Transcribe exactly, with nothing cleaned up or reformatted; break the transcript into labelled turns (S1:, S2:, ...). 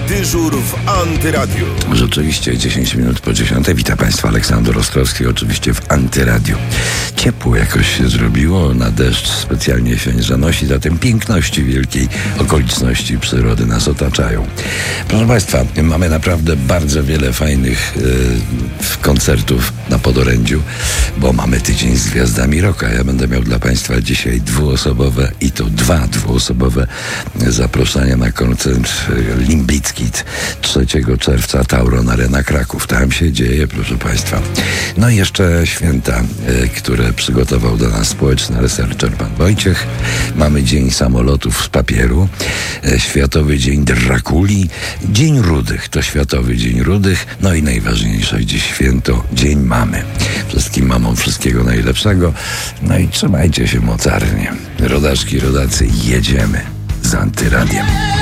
S1: Dyżur w Antyradiu.
S2: Rzeczywiście dziesięć minut po dziesiątej. Witam Państwa, Aleksander Ostrowski, oczywiście w Antyradiu. Ciepło jakoś się zrobiło, na deszcz specjalnie się nie zanosi, zatem piękności wielkiej okoliczności przyrody nas otaczają. Proszę Państwa, mamy naprawdę bardzo wiele fajnych e, koncertów na podorędziu, bo mamy tydzień z gwiazdami rocka. Ja będę miał dla Państwa dzisiaj dwuosobowe i to dwa dwuosobowe zaproszenia na koncert Limp Bizkit trzeciego czerwca, Tauron Arena Kraków. Tam się dzieje, proszę Państwa. No i jeszcze święta, e, które przygotował do nas społeczny researcher pan Wojciech. Mamy Dzień Samolotów z Papieru, e, Światowy Dzień Drakuli, Dzień Rudych, to Światowy Dzień Rudych, no i najważniejsze dziś święto, Dzień Mamy. Wszystkim mamom wszystkiego najlepszego, no i trzymajcie się mocarnie. Rodaczki, rodacy, jedziemy z Antyradiem.